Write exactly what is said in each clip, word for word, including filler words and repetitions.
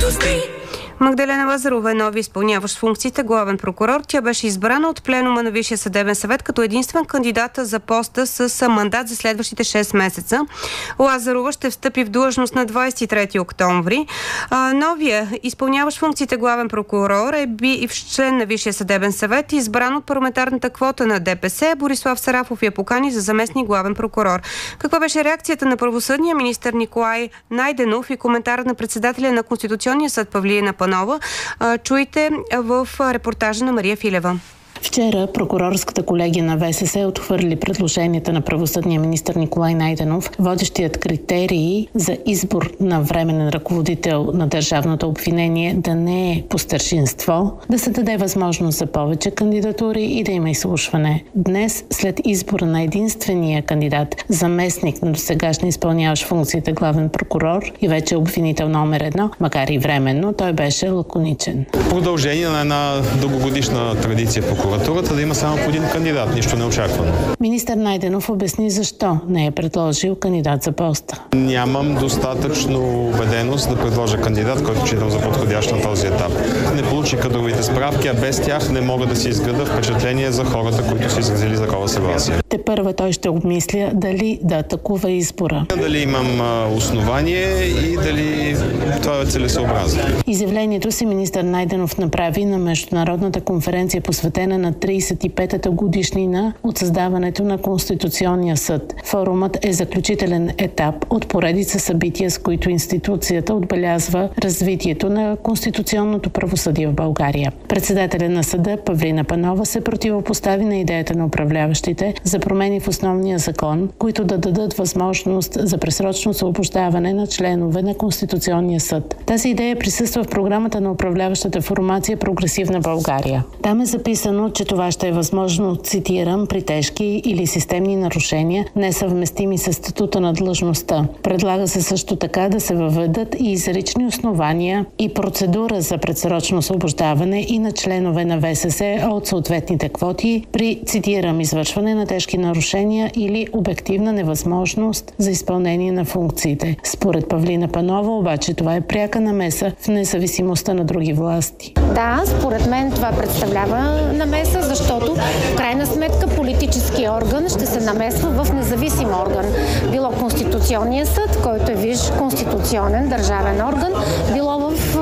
Магдалена Лазарова е нови изпълняващ функциите главен прокурор. Тя беше избрана от пленума на Висшия съдебен съвет като единствен кандидат за поста с мандат за следващите шест месеца. Лазарова ще встъпи в длъжност на двадесет и трети октомври. А, новия изпълняващ функциите главен прокурор е бивш член на Висшия съдебен съвет, избран от парламентарната квота на ДПС. Борислав Сарафов я покани за заместник главен прокурор. Каква беше реакцията на правосъдния министър Николай Найденов и коментар на председателя на Конституционния съд Павлина Панова? Чуйте в репортажа на Мария Филева. Вчера прокурорската колегия на ВСС отхвърли предложенията на правосъдния министър Николай Найденов, водещият критерии за избор на временен ръководител на държавното обвинение да не е по старшинство, да се даде възможност за повече кандидатури и да има изслушване. Днес, след избора на единствения кандидат, заместник на досегашния изпълняващ функциите главен прокурор и вече обвинител номер едно, макар и временно, той беше лаконичен. Продължение на една дългогодишна традиция в прокуратурата да има само по един кандидат, нищо неочаквано. Министър Найденов обясни защо не е предложил кандидат за поста. Нямам достатъчно убеденост да предложа кандидат, който считам за подходящ на този етап. Не получих кадровите справки, а без тях не мога да си изграда впечатление за хората, които са изразили такова съгласие. Тепърва той ще обмисля дали да атакува избора. Дали имам основание и дали това е целесъобразно. Изявлението си министър Найденов направи на международната конференция, посветена на тридесет и петата годишнина от създаването на Конституционния съд. Форумът е заключителен етап от поредица събития, с които институцията отбелязва развитието на конституционното правосъдие в България. Председателят на съда Павлина Панова се противопостави на идеята на управляващите за промени в основния закон, които да дадат възможност за предсрочно освобождаване на членове на Конституционния съд. Тази идея присъства в програмата на управляващата формация Прогресивна България. Там е записано, че това ще е възможно, цитирам, при тежки или системни нарушения, несъвместими с статута на длъжността. Предлага се също така да се въведат и изрични основания и процедура за предсрочно освобождаване и на членове на ВСС от съответните квоти при, цитирам, извършване на тежки нарушения или обективна невъзможност за изпълнение на функциите. Според Павлина Панова обаче това е пряка намеса в независимостта на други власти. Да, според мен това представлява намеса, защото в крайна сметка политически орган ще се намесва в независим орган. Било Конституционния съд, който е виж конституционен държавен орган, било в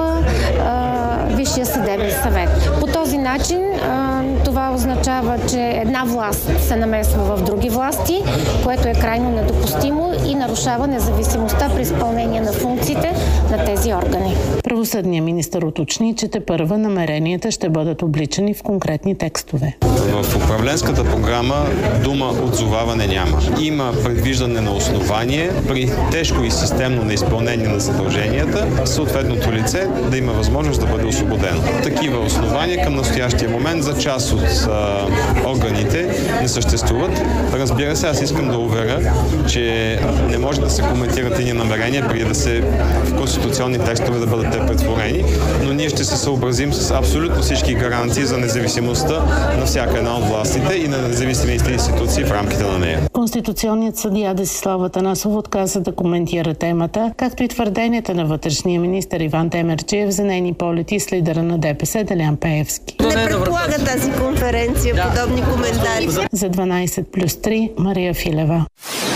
а, Висшия съдебен съвет. По този начин а, това означава, че една власт се намесва в други власти, което е крайно недопустимо и нарушава независимостта при изпълнение на функциите на тези органи. Правосъдният министър уточни, че тепърва намеренията ще бъдат обличани в конкретни текстове. В управленската програма дума отзоваване няма. Има предвиждане на основание при тежко и системно неизпълнение на задълженията, съответното лице да има възможност да бъде освободено. Такива основания към настоящия момент за част от а, органите не съществуват. Разбира се, аз искам да уверя, че не може да се коментират едни намерения преди да се в конституционни текстове да бъдат те претворени, но ние ще се съобразим с абсолютно всички гаранции за независимостта на всяка една от властите и на независимите институции в рамките на нея. Конституционният съдия Десислава Атанасова отказа да коментира темата, както и твърденията на вътрешния министър Иван Темерджиев за нейни полети с лидера на ДПС Делян Пеевски. Не предполага тази конференция да. Подобни коментари. За дванадесет плюс три Мария Филева.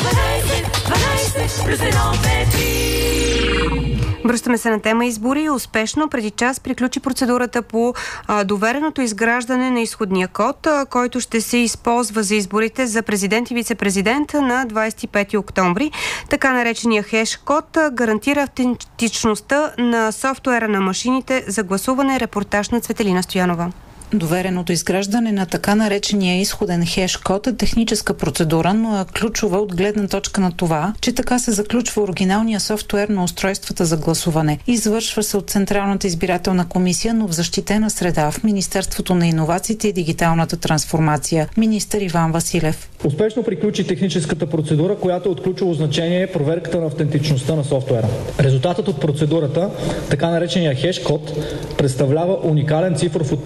Връщаме се на тема избори. Успешно преди час приключи процедурата по а, довереното изграждане на изходния код, а, който ще се използва за изборите за президент и вице-президент на двадесет и пети октомври. Така наречения хеш код а, гарантира автентичността на софтуера на машините за гласуване. Репортаж на Цветелина Стоянова. Довереното изграждане на така наречения изходен хеш-код е техническа процедура, но е ключова от гледна точка на това, че така се заключва оригиналния софтуер на устройствата за гласуване. Извършва се от Централната избирателна комисия, но в защитена среда в Министерството на иновациите и дигиталната трансформация. Министър Иван Василев. Успешно приключи техническата процедура, която е от ключово значение проверката на автентичността на софтуера. Резултатът от процедурата, така наречения хеш-код, представлява уникален цифров отпечатък.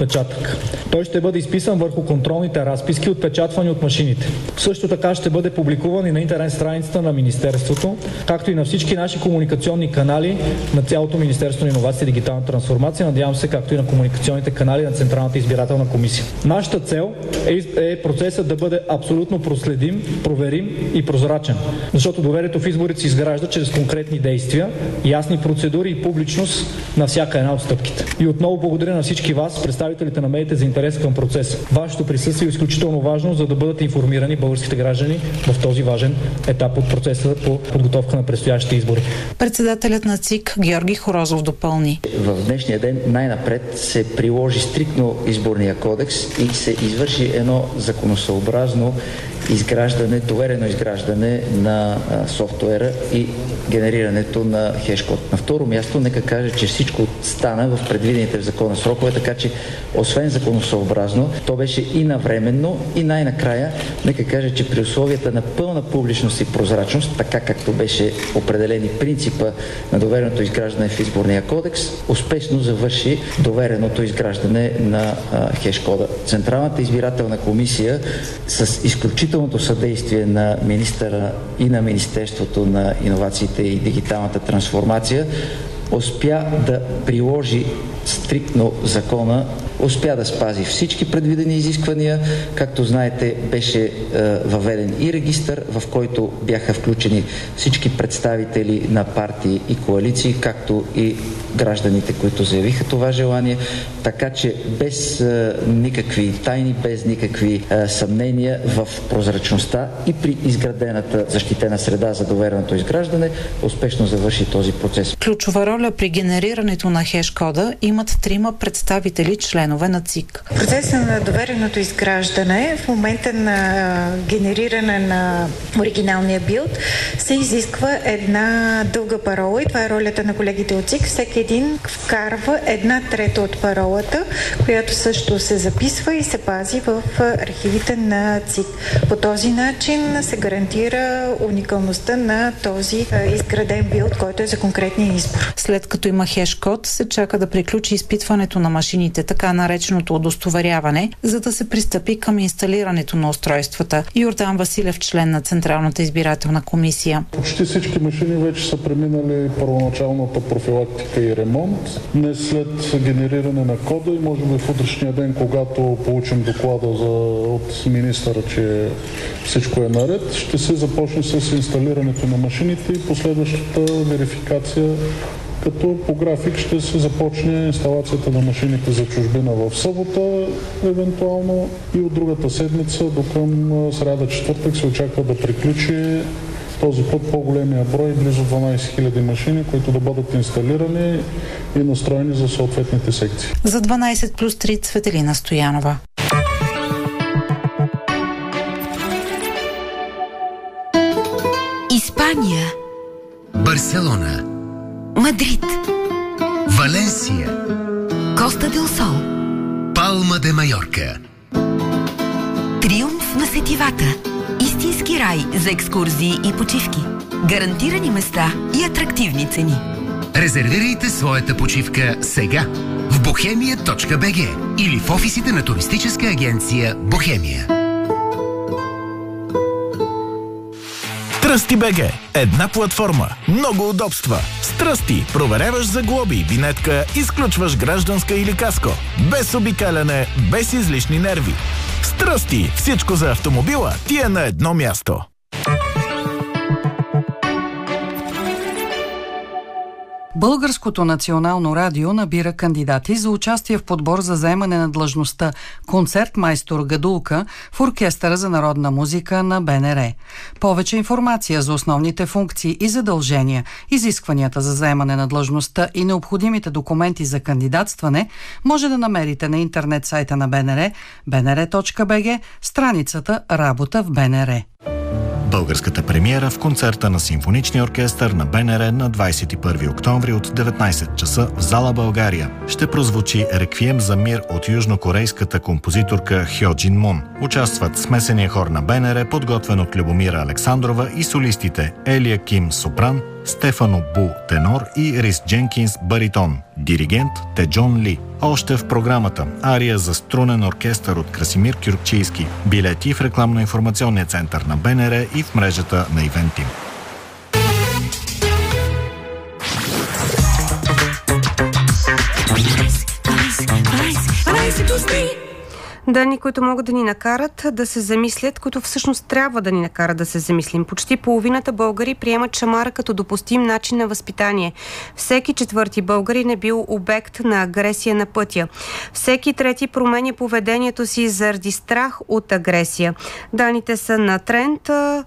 тях. Той ще бъде изписан върху контролните разписки, отпечатвани от машините. Също така ще бъде публикуван и на интернет страницата на Министерството, както и на всички наши комуникационни канали на цялото Министерство на иновации и дигитална трансформация, надявам се, както и на комуникационните канали на Централната избирателна комисия. Нашата цел е, е процесът да бъде абсолютно проследим, проверим и прозрачен, защото доверието в изборите се изгражда чрез конкретни действия, ясни процедури и публичност на всяка една от стъпките. И отново благодаря на всички вас, представителите на медиите, за интерес към процеса. Вашето присъствие е изключително важно, за да бъдат информирани българските граждани в този важен етап от процеса по подготовка на предстоящите избори. Председателят на ЦИК Георги Хорозов допълни. В днешния ден най-напред се приложи стриктно изборния кодекс и се извърши едно законосъобразно изграждане, доверено изграждане на а, софтуера и генерирането на хешкод. На второ място, нека кажа, че всичко стана в предвидените в закона срокове, така че освен законосъобразно, то беше и навременно, и най-накрая, нека кажа, че при условията на пълна публичност и прозрачност, така както беше определени принципа на довереното изграждане в изборния кодекс, успешно завърши довереното изграждане на а, хешкода. Централната избирателна комисия с изключително съдействие на министъра и на Министерството на иновациите и дигиталната трансформация успя да приложи стриктно закона, успя да спази всички предвидени изисквания. Както знаете, беше е, въведен и регистър, в който бяха включени всички представители на партии и коалиции, както и гражданите, които заявиха това желание. Така че без е, никакви тайни, без никакви е, съмнения в прозрачността и при изградената защитена среда за довереното изграждане, успешно завърши този процес. Ключова роля при генерирането на хеш-кода имат трима представители, членове на ЦИК. Процесът на довереното изграждане в момента на генериране на оригиналния билд се изисква една дълга парола и това е ролята на колегите от ЦИК. Всеки един вкарва една трета от паролата, която също се записва и се пази в архивите на ЦИК. По този начин се гарантира уникалността на този изграден билд, който е за конкретния избор. След като има хеш-код, се чака да приключи изпитването на машините, така нареченото удостоверяване, за да се пристъпи към инсталирането на устройствата. Йордан Василев, член на Централната избирателна комисия. Почти всички машини вече са преминали първоначалната профилактика и ремонт. Днес след генериране на кода и може би в утрешния ден, когато получим доклада за, от министъра, че всичко е наред, ще се започне с инсталирането на машините и последващата верификация, като по график ще се започне инсталацията на машините за чужбина в събота, евентуално и от другата седмица до към сряда четвъртък се очаква да приключи този път по-големия брой, близо дванадесет хиляди машини, които да бъдат инсталирани и настроени за съответните секции. За дванадесет плюс три Цветелина Стоянова. Испания. Барселона. Мадрид. Валенсия. Коста дел Сол. Палма де Майорка. Триумф на сетивата. Истински рай за екскурзии и почивки. Гарантирани места и атрактивни цени. Резервирайте своята почивка сега в бохемия точка би джи или в офисите на туристическа агенция Бохемия. Тръсти.бг. Една платформа, много удобства. С Тръсти проверяваш за глоби, винетка, изключваш гражданска или каско. Без обикаляне, без излишни нерви. С Тръсти всичко за автомобила ти е на едно място. Българското национално радио набира кандидати за участие в подбор за заемане на длъжността концертмайстор Гадулка в Оркестъра за народна музика на Б Н Р. Повече информация за основните функции и задължения, изискванията за заемане на длъжността и необходимите документи за кандидатстване може да намерите на интернет сайта на Б Н Р, б н р точка б г, страницата Работа в Б Н Р. Българската премиера в концерта на Симфоничния оркестър на Б Н Р на двадесет и първи октомври от деветнадесет часа в зала България. Ще прозвучи Реквием за мир от южнокорейската композиторка Хьо Джин Мун. Участват смесения хор на Б Н Р, подготвен от Любомира Александрова, и солистите Елия Ким сопран, Стефано Бу – тенор и Рис Дженкинс – баритон, диригент Теджон Ли. Още в програмата ария за струнен оркестър от Красимир Кюркчийски. Билети в рекламно-информационния център на БНР и в мрежата на Ивентим. Данни, които могат да ни накарат да се замислят, които всъщност трябва да ни накарат да се замислим. Почти половината българи приемат шамара като допустим начин на възпитание. Всеки четвърти българин е бил обект на агресия на пътя. Всеки трети променя поведението си заради страх от агресия. Данните са на Тренд.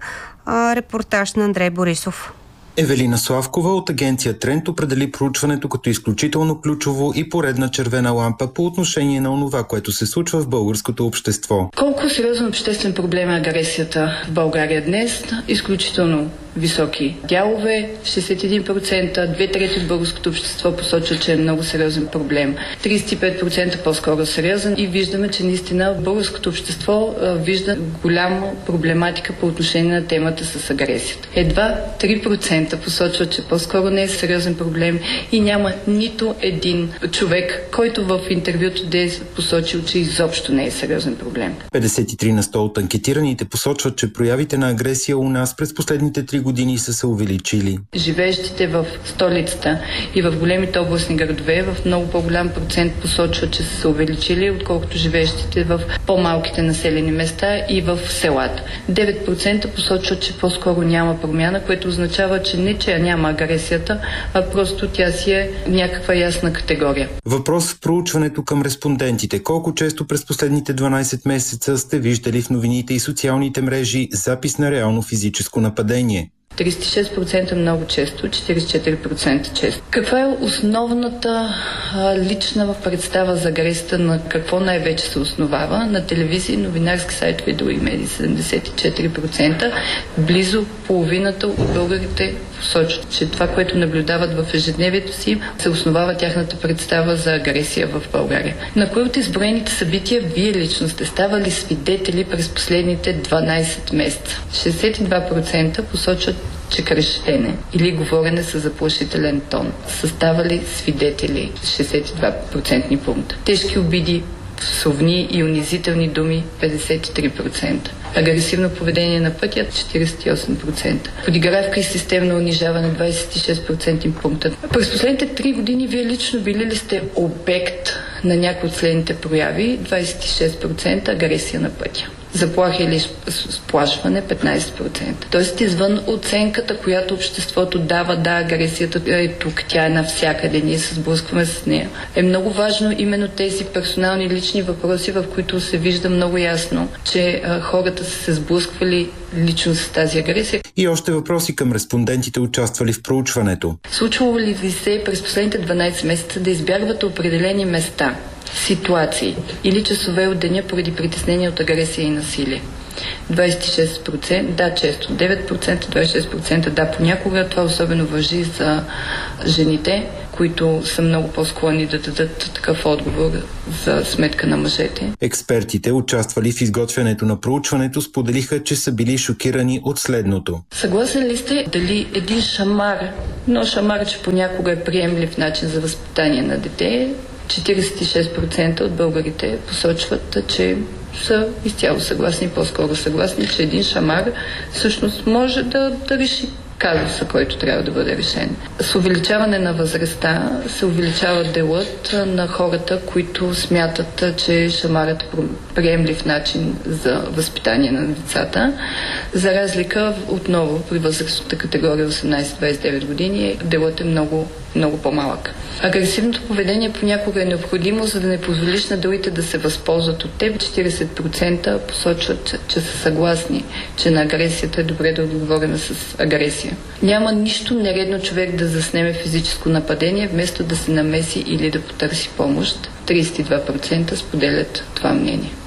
Репортаж на Андрей Борисов. Евелина Славкова от агенция Тренд определи проучването като изключително ключово и поредна червена лампа по отношение на онова, което се случва в българското общество. Колко сериозен обществен проблем е агресията в България днес? Изключително високи дялове, шейсет и един процента, две трети от българското общество посочва, че е много сериозен проблем. трийсет и пет процента по-скоро сериозен и виждаме, че наистина българското общество а, вижда голяма проблематика по отношение на темата с агресията. Едва три процента посочва, че по-скоро не е сериозен проблем и няма нито един човек, който в интервюто да е посочил, че изобщо не е сериозен проблем. петдесет и три на сто от анкетираните посочват, че проявите на агресия у нас през последните три години са се увеличили. Живеещите в столицата и в големите областни градове в много по-голям процент посочват, че са се увеличили, отколкото живеещите в по-малките населени места и в селата. девет процента посочват, че по-скоро няма промяна, което означава, че не че няма агресията, а просто тя си е някаква ясна категория. Въпрос в проучването към респондентите. Колко често през последните дванайсет месеца сте виждали в новините и социалните мрежи запис на реално физическо нападение? трийсет и шест процента много често, четирийсет и четири процента често. Каква е основната а, лична в представа за агресията, на какво най-вече се основава? На телевизии, новинарски сайтове, други медии седемдесет и четири процента. Близо половината от българите посочват, че това, което наблюдават в ежедневието си, се основава тяхната представа за агресия в България. На кои от изброените събития вие лично сте ставали свидетели през последните дванайсет месеца? шейсет и два процента посочват, че крещене или говорене с заплашителен тон са ставали свидетели, шейсет и два процентни пункта. Тежки обиди, псовни и унизителни думи петдесет и три процента. Агресивно поведение на пътя четирийсет и осем процента. Подигравка и системно унижаване двайсет и шест процентни пункта. През последните три години вие лично били ли сте обект на някои от следните прояви? двайсет и шест процента агресия на пътя. Заплахи или сплашване петнайсет процента. Тоест извън оценката, която обществото дава, да, агресията е тук, тя е навсякъде, ние се сблъскваме с нея. Е много важно именно тези персонални лични въпроси, в които се вижда много ясно, че а, хората са се сблъсквали лично с тази агресия. И още въпроси към респондентите, участвали в проучването. Случвало ли ви се през последните дванайсет месеца да избягвате определени места, ситуации или часове от деня поради притеснение от агресия и насилие? двайсет и шест процента, да, често. девет процента, двайсет и шест процента, да, понякога. Това особено важи за жените, които са много по-склонни да дадат такъв отговор за сметка на мъжете. Експертите, участвали в изготвянето на проучването, споделиха, че са били шокирани от следното. Съгласен ли сте дали един шамар, но шамар, че понякога е приемлив начин за възпитание на дете, четирийсет и шест процента от българите посочват, че са изцяло съгласни, по-скоро съгласни, че един шамар всъщност може да, да реши казуса, който трябва да бъде решен. С увеличаване на възрастта се увеличава делът на хората, които смятат, че шамарът е приемлив начин за възпитание на децата. За разлика отново при възрастната категория осемнайсет до двайсет и девет години делът е много, много по-малък. Агресивното поведение понякога е необходимо, за да не позволиш на другите да се възползват от теб. четирийсет процента посочват, че са съгласни, че на агресията е добре да отговорим с агресия. Няма нищо нередно човек да заснеме физическо нападение, вместо да се намеси или да потърси помощ. трийсет и два процента споделят това мнение.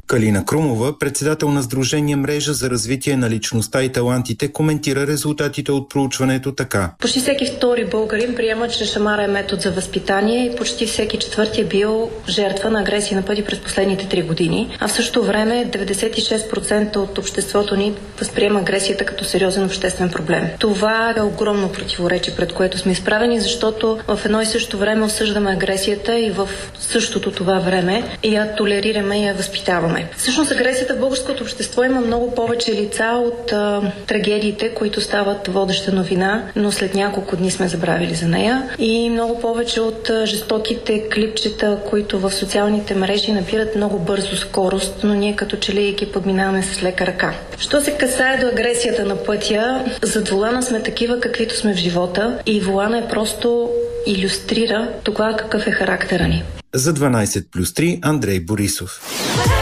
Калина Крумова, председател на Сдружение Мрежа за развитие на личността и талантите, коментира резултатите от проучването така. Почти всеки втори българин приема, че шамара е метод за възпитание и почти всеки четвърти е бил жертва на агресия на пъти през последните три години. А в същото време деветдесет и шест процента от обществото ни възприема агресията като сериозен обществен проблем. Това е огромно противоречие, пред което сме изправени, защото в едно и също време осъждаме агресията и в същото това време я толерираме и я възпитаваме. Всъщност агресията в българското общество има много повече лица от а, трагедиите, които стават водеща новина, но след няколко дни сме забравили за нея, и много повече от а, жестоките клипчета, които в социалните мрежи набират много бързо скорост, но ние като че ли ги подминаваме с лека ръка. Що се касае до агресията на пътя, зад волана сме такива, каквито сме в живота, и волана е просто илюстрира това какъв е характера ни. За дванайсет плюс три Андрей Борисов.